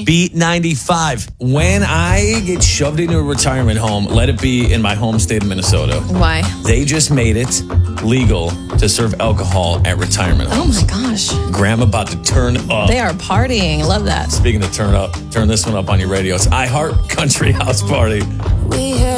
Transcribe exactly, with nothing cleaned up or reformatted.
Beat ninety-five. When I get shoved into a retirement home, let it be in my home state of Minnesota. Why? They just made it legal to serve alcohol at retirement Oh homes. my gosh. Graham about to turn up. They are partying. Love that. Speaking of turn up, turn this one up on your radio. It's iHeart Country House Party. We